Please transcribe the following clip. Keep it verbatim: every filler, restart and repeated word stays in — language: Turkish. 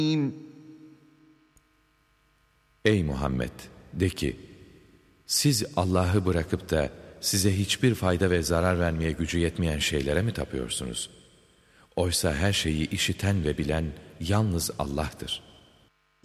Ey Muhammed! De ki, siz Allah'ı bırakıp da size hiçbir fayda ve zarar vermeye gücü yetmeyen şeylere mi tapıyorsunuz? Oysa her şeyi işiten ve bilen yalnız Allah'tır.